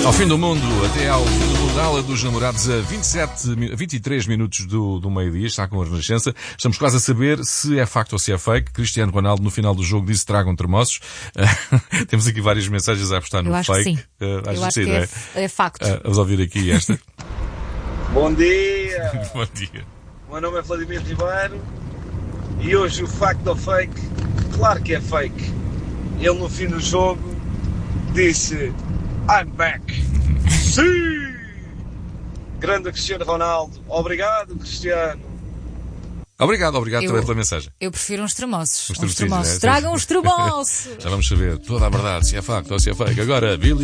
Ao fim do mundo, até ao fim do mundo, aula dos namorados a 23 minutos do meio-dia, está com a Renascença. Estamos quase a saber se é facto ou se é fake. Cristiano Ronaldo, no final do jogo, disse: tragam termossos. Temos aqui várias mensagens a apostar no Eu acho fake. que sim. Eu acho que é facto. Vamos ouvir aqui esta. Bom dia! Bom dia. O meu nome é Vladimir Ribeiro e hoje o facto ou fake, claro que é fake. Ele no fim do jogo disse: I'm back. Sim! Grande Cristiano Ronaldo. Obrigado, Cristiano. Obrigado também pela mensagem. Eu prefiro uns tremoços. Uns tremoços, né? Tragam uns tremoços! Já vamos saber toda a verdade, se é facto ou se é fake. Agora, Billy.